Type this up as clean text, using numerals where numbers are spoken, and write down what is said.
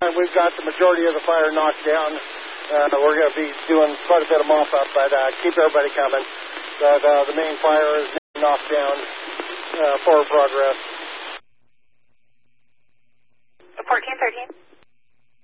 moment, we've got the majority of the fire knocked down. We're going to be doing quite a bit of mop-up, but keep everybody coming. The main fire is knocked down. Forward progress. 1413.